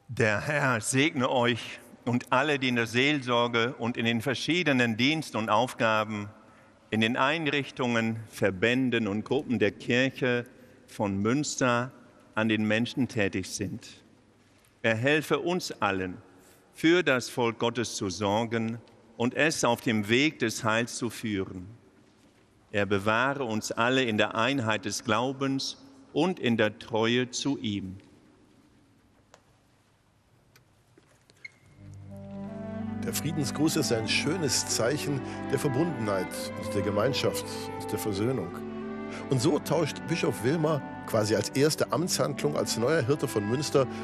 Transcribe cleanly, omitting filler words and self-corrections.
Der Herr segne euch und alle, die in der Seelsorge und in den verschiedenen Diensten und Aufgaben, in den Einrichtungen, Verbänden und Gruppen der Kirche von Münster an den Menschen tätig sind. Er helfe uns allen, für das Volk Gottes zu sorgen und es auf dem Weg des Heils zu führen. Er bewahre uns alle in der Einheit des Glaubens und in der Treue zu ihm. Der Friedensgruß ist ein schönes Zeichen der Verbundenheit und der Gemeinschaft und der Versöhnung. Und so tauscht Bischof Wilmer quasi als erste Amtshandlung als neuer Hirte von Münster